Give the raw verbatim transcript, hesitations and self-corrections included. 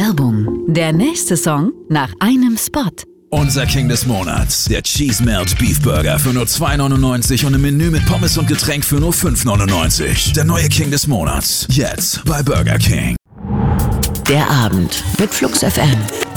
Werbung. Der nächste Song nach einem Spot. Unser King des Monats, der Cheese Melt Beef Burger für nur zwei neunundneunzig und im Menü mit Pommes und Getränk für nur fünf neunundneunzig. Der neue King des Monats, jetzt bei Burger King. Der Abend mit Flux F M.